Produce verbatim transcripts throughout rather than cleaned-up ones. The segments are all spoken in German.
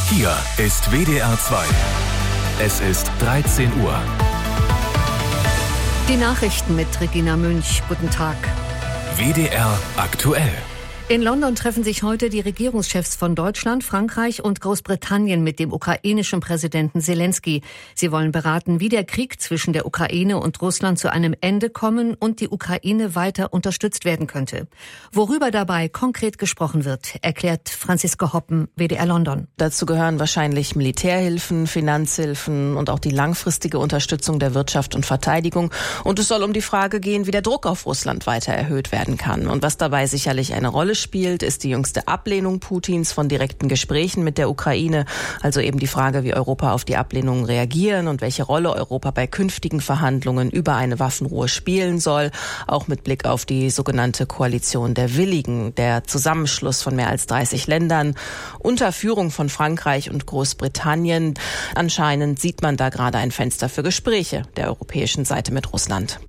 Hier ist W D R zwei. Es ist dreizehn Uhr. Die Nachrichten mit Regina Münch. Guten Tag. W D R aktuell. In London treffen sich heute die Regierungschefs von Deutschland, Frankreich und Großbritannien mit dem ukrainischen Präsidenten Selenskyj. Sie wollen beraten, wie der Krieg zwischen der Ukraine und Russland zu einem Ende kommen und die Ukraine weiter unterstützt werden könnte. Worüber dabei konkret gesprochen wird, erklärt Franziska Hoppen, W D R London. Dazu gehören wahrscheinlich Militärhilfen, Finanzhilfen und auch die langfristige Unterstützung der Wirtschaft und Verteidigung. Und es soll um die Frage gehen, wie der Druck auf Russland weiter erhöht werden kann. Und was dabei sicherlich eine Rolle spielt, ist die jüngste Ablehnung Putins von direkten Gesprächen mit der Ukraine. Also eben die Frage, wie Europa auf die Ablehnungen reagieren und welche Rolle Europa bei künftigen Verhandlungen über eine Waffenruhe spielen soll. Auch mit Blick auf die sogenannte Koalition der Willigen, der Zusammenschluss von mehr als dreißig Ländern unter Führung von Frankreich und Großbritannien. Anscheinend sieht man da gerade ein Fenster für Gespräche der europäischen Seite mit Russland.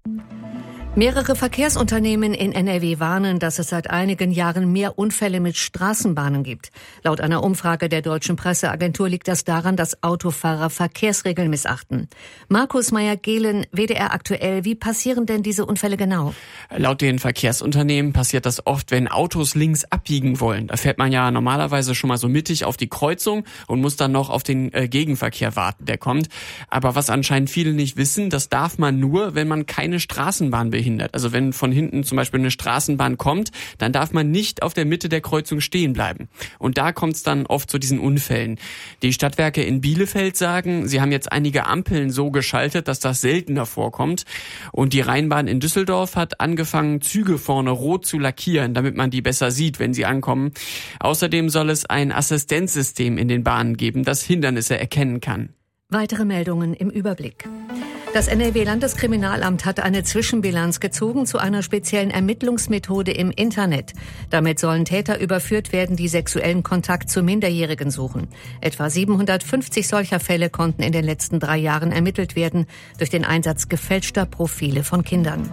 Mehrere Verkehrsunternehmen in N R W warnen, dass es seit einigen Jahren mehr Unfälle mit Straßenbahnen gibt. Laut einer Umfrage der Deutschen Presseagentur liegt das daran, dass Autofahrer Verkehrsregeln missachten. Markus Meyer-Gehlen, W D R aktuell, wie passieren denn diese Unfälle genau? Laut den Verkehrsunternehmen passiert das oft, wenn Autos links abbiegen wollen. Da fährt man ja normalerweise schon mal so mittig auf die Kreuzung und muss dann noch auf den äh, Gegenverkehr warten, der kommt. Aber was anscheinend viele nicht wissen, das darf man nur, wenn man keine Straßenbahn behindert. Also wenn von hinten zum Beispiel eine Straßenbahn kommt, dann darf man nicht auf der Mitte der Kreuzung stehen bleiben. Und da kommt es dann oft zu diesen Unfällen. Die Stadtwerke in Bielefeld sagen, sie haben jetzt einige Ampeln so geschaltet, dass das seltener vorkommt. Und die Rheinbahn in Düsseldorf hat angefangen, Züge vorne rot zu lackieren, damit man die besser sieht, wenn sie ankommen. Außerdem soll es ein Assistenzsystem in den Bahnen geben, das Hindernisse erkennen kann. Weitere Meldungen im Überblick. Das N R W-Landeskriminalamt hat eine Zwischenbilanz gezogen zu einer speziellen Ermittlungsmethode im Internet. Damit sollen Täter überführt werden, die sexuellen Kontakt zu Minderjährigen suchen. Etwa siebenhundertfünfzig solcher Fälle konnten in den letzten drei Jahren ermittelt werden durch den Einsatz gefälschter Profile von Kindern.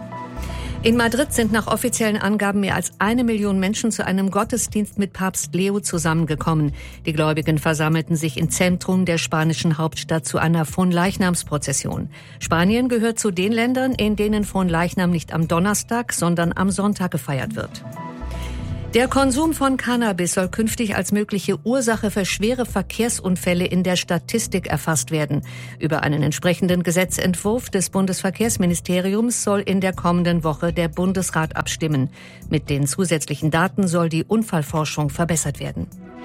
In Madrid sind nach offiziellen Angaben mehr als eine Million Menschen zu einem Gottesdienst mit Papst Leo zusammengekommen. Die Gläubigen versammelten sich im Zentrum der spanischen Hauptstadt zu einer Fronleichnamsprozession. Spanien gehört zu den Ländern, in denen Fronleichnam nicht am Donnerstag, sondern am Sonntag gefeiert wird. Der Konsum von Cannabis soll künftig als mögliche Ursache für schwere Verkehrsunfälle in der Statistik erfasst werden. Über einen entsprechenden Gesetzentwurf des Bundesverkehrsministeriums soll in der kommenden Woche der Bundesrat abstimmen. Mit den zusätzlichen Daten soll die Unfallforschung verbessert werden.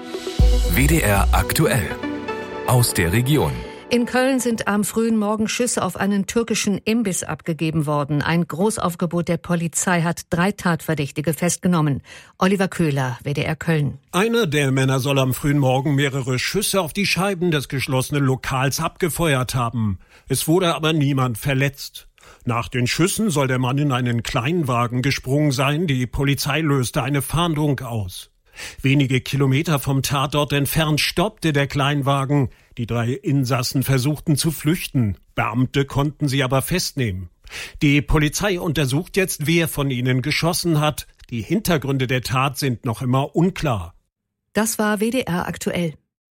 W D R aktuell. Aus der Region. In Köln sind am frühen Morgen Schüsse auf einen türkischen Imbiss abgegeben worden. Ein Großaufgebot der Polizei hat drei Tatverdächtige festgenommen. Oliver Köhler, W D R Köln. Einer der Männer soll am frühen Morgen mehrere Schüsse auf die Scheiben des geschlossenen Lokals abgefeuert haben. Es wurde aber niemand verletzt. Nach den Schüssen soll der Mann in einen Kleinwagen gesprungen sein. Die Polizei löste eine Fahndung aus. Wenige Kilometer vom Tatort entfernt stoppte der Kleinwagen. Die drei Insassen versuchten zu flüchten. Beamte konnten sie aber festnehmen. Die Polizei untersucht jetzt, wer von ihnen geschossen hat. Die Hintergründe der Tat sind noch immer unklar. Das war W D R aktuell.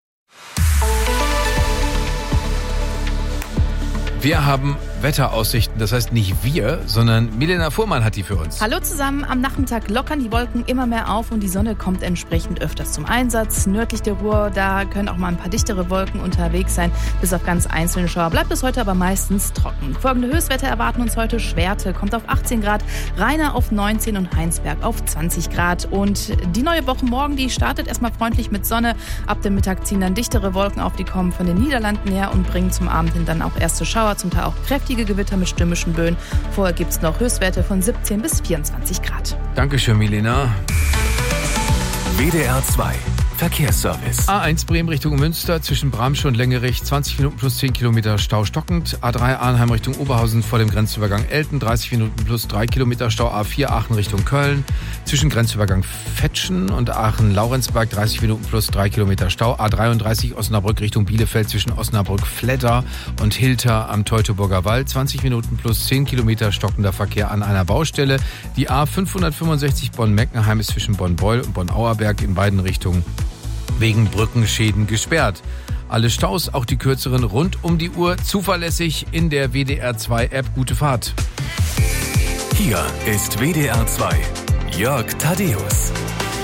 Wir haben Wetteraussichten, das heißt nicht wir, sondern Milena Fuhrmann hat die für uns. Hallo zusammen, am Nachmittag lockern die Wolken immer mehr auf und die Sonne kommt entsprechend öfters zum Einsatz. Nördlich der Ruhr, da können auch mal ein paar dichtere Wolken unterwegs sein, bis auf ganz einzelne Schauer. Bleibt es heute aber meistens trocken. Folgende Höchstwerte erwarten uns heute: Schwerte kommt auf achtzehn Grad, Rheine auf neunzehn und Heinsberg auf zwanzig Grad. Und die neue Woche morgen, die startet erstmal freundlich mit Sonne. Ab dem Mittag ziehen dann dichtere Wolken auf, die kommen von den Niederlanden her und bringen zum Abend hin dann auch erste Schauer, zum Teil auch kräftige Gewitter mit stürmischen Böen. Vorher gibt es noch Höchstwerte von siebzehn bis vierundzwanzig Grad. Dankeschön, Milena. W D R zwei Verkehrsservice. A eins Bremen Richtung Münster zwischen Bramsche und Längerich zwanzig Minuten plus zehn Kilometer Stau stockend. A drei Arnheim Richtung Oberhausen vor dem Grenzübergang Elten dreißig Minuten plus drei Kilometer Stau. A vier Aachen Richtung Köln zwischen Grenzübergang Fetschen und Aachen-Laurenzberg dreißig Minuten plus drei Kilometer Stau. A dreiunddreißig Osnabrück Richtung Bielefeld zwischen Osnabrück-Fledder und Hilter am Teutoburger Wald zwanzig Minuten plus zehn Kilometer stockender Verkehr an einer Baustelle. Die A fünfhundertfünfundsechzig Bonn-Meckenheim ist zwischen Bonn-Beul und Bonn-Auerberg in beiden Richtungen wegen Brückenschäden gesperrt. Alle Staus, auch die kürzeren, rund um die Uhr, zuverlässig in der W D R zwei App. Gute Fahrt. Hier ist W D R zwei. Jörg Thaddeus.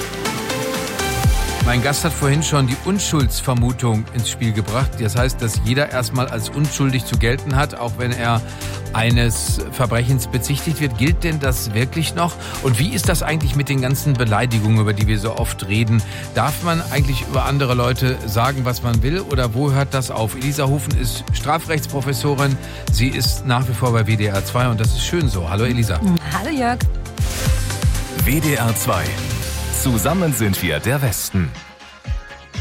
Mein Gast hat vorhin schon die Unschuldsvermutung ins Spiel gebracht. Das heißt, dass jeder erstmal als unschuldig zu gelten hat, auch wenn er eines Verbrechens bezichtigt wird. Gilt denn das wirklich noch? Und wie ist das eigentlich mit den ganzen Beleidigungen, über die wir so oft reden? Darf man eigentlich über andere Leute sagen, was man will, oder wo hört das auf? Elisa Hofen ist Strafrechtsprofessorin. Sie ist nach wie vor bei W D R zwei und das ist schön so. Hallo Elisa. Hallo Jörg. W D R zwei. Zusammen sind wir der Westen.